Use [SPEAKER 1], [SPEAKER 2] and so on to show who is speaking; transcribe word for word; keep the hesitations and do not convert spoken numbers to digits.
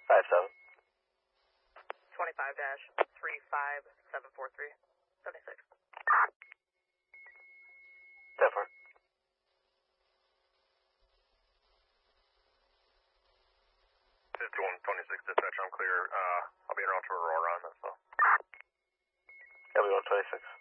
[SPEAKER 1] five seven.
[SPEAKER 2] twenty-five dash three five seven four three, seventy-six.
[SPEAKER 1] ten four.
[SPEAKER 3] fifty-one twenty-six dispatch, I'm clear. Uh, I'll be around to Aurora on this, so.
[SPEAKER 1] L B one twenty-six.